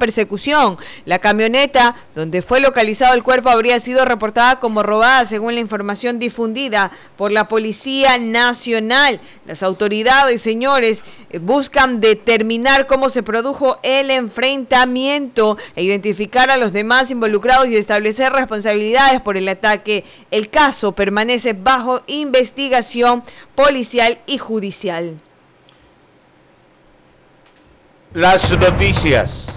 persecución. La camioneta donde fue localizado el cuerpo habría sido reportada como robada, según la información difundida por la Policía Nacional. Las autoridades, señores, buscan determinar cómo se produjo el enfrentamiento e identificar a los demás involucrados y establecer responsabilidades por el ataque. El caso permanece bajo investigación policial y judicial. Las noticias.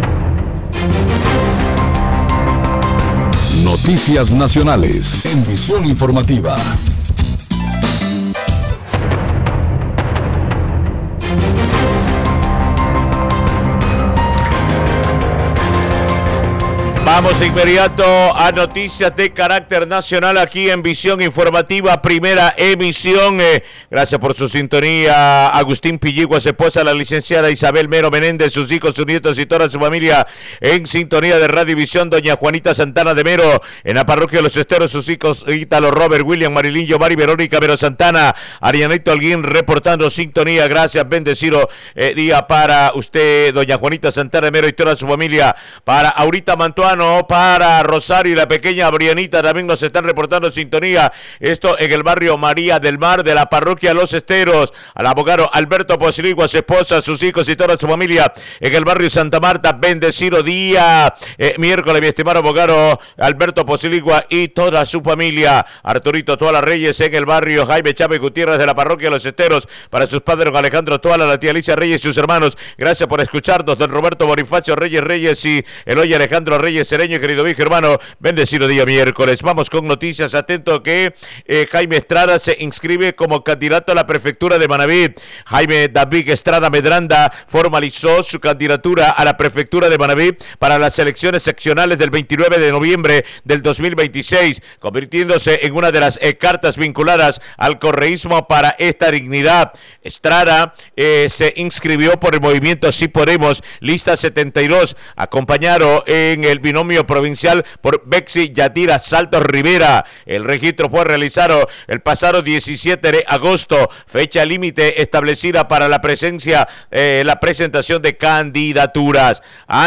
Noticias nacionales en Visión Informativa. Vamos de inmediato a noticias de carácter nacional aquí en Visión Informativa, primera emisión. Gracias por su sintonía. Agustín Pilligua, su esposa, la licenciada Isabel Mero Menéndez, sus hijos, sus nietos y toda su familia en sintonía de Radio Visión. Doña Juanita Santana de Mero, en la parroquia de Los Esteros, sus hijos Ítalo, Robert, William, Marilyn, Mari, Verónica, Mero Santana, Arianito Alguín, reportando sintonía. Gracias, bendecido día para usted, doña Juanita Santana de Mero y toda su familia. Para Aurita Mantuano, para Rosario y la pequeña Brianita también nos están reportando sintonía. Esto en el barrio María del Mar de la parroquia Los Esteros. Al abogado Alberto Posiligua, su esposa, sus hijos y toda su familia en el barrio Santa Marta. Bendecido día miércoles, mi estimado abogado Alberto Posiligua y toda su familia. Arturito Toala Reyes en el barrio Jaime Chávez Gutiérrez de la parroquia Los Esteros. Para sus padres Alejandro Toala, la tía Alicia Reyes y sus hermanos. Gracias por escucharnos. Don Roberto Bonifacio Reyes y Eloy Alejandro Reyes Cereño, querido viejo hermano, bendecido día miércoles. Vamos con noticias. Atento que Jaime Estrada se inscribe como candidato a la prefectura de Manabí. Jaime David Estrada Medranda formalizó su candidatura a la prefectura de Manabí para las elecciones seccionales del 29 de noviembre del 2026, convirtiéndose en una de las cartas vinculadas al correísmo para esta dignidad. Estrada se inscribió por el movimiento Sí Podemos, lista 72, acompañado en el binomio provincial por Bexi Yadira Saltos Rivera. El registro fue realizado el pasado 17 de agosto, fecha límite establecida para la presentación de candidaturas.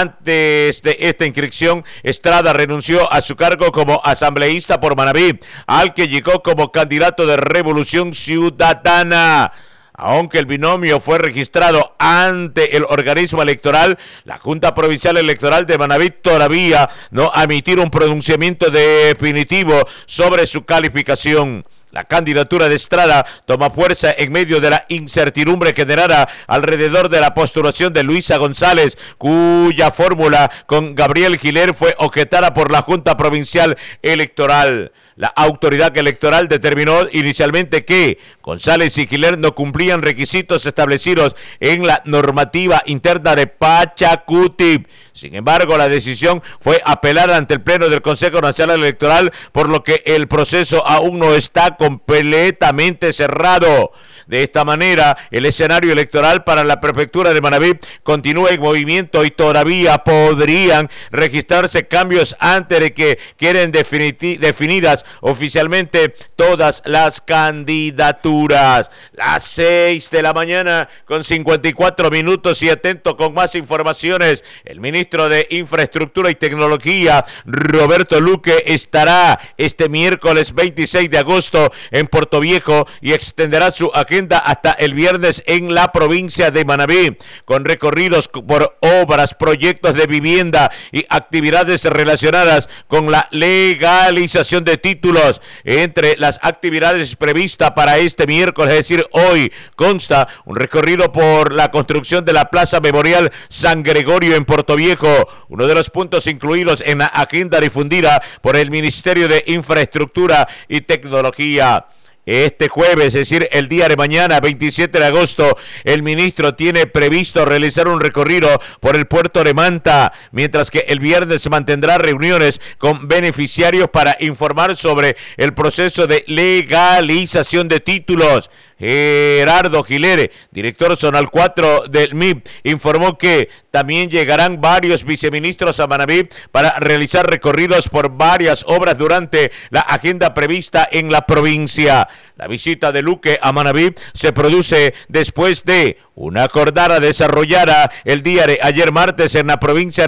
Antes de esta inscripción, Estrada renunció a su cargo como asambleísta por Manabí, al que llegó como candidato de Revolución Ciudadana. Aunque el binomio fue registrado ante el organismo electoral, la Junta Provincial Electoral de Manabí todavía no ha emitido un pronunciamiento definitivo sobre su calificación. La candidatura de Estrada toma fuerza en medio de la incertidumbre generada alrededor de la postulación de Luisa González, cuya fórmula con Gabriel Giler fue objetada por la Junta Provincial Electoral. La autoridad electoral determinó inicialmente que González y Giler no cumplían requisitos establecidos en la normativa interna de Pachacuti. Sin embargo, la decisión fue apelada ante el Pleno del Consejo Nacional Electoral, por lo que el proceso aún no está completamente cerrado. De esta manera, el escenario electoral para la prefectura de Manabí continúa en movimiento y todavía podrían registrarse cambios antes de que queden definidas oficialmente todas las candidaturas. Las 6 de la mañana con 54 minutos y atento con más informaciones. El ministro de Infraestructura y Tecnología, Roberto Luque, estará este miércoles 26 de agosto en Puerto Viejo y extenderá su agenda hasta el viernes en la provincia de Manabí, con recorridos por obras, proyectos de vivienda y actividades relacionadas con la legalización de títulos. Entre las actividades previstas para este miércoles, es decir, hoy, consta un recorrido por la construcción de la Plaza Memorial San Gregorio en Puerto Viejo, uno de los puntos incluidos en la agenda difundida por el Ministerio de Infraestructura y Tecnología. Este jueves, es decir, el día de mañana, 27 de agosto, el ministro tiene previsto realizar un recorrido por el puerto de Manta, mientras que el viernes mantendrá reuniones con beneficiarios para informar sobre el proceso de legalización de títulos. Gerardo Giler, director zonal 4 del MIP, informó que también llegarán varios viceministros a Manabí para realizar recorridos por varias obras durante la agenda prevista en la provincia. La visita de Luque a Manabí se produce después de una acordada desarrollada el día de ayer martes en la provincia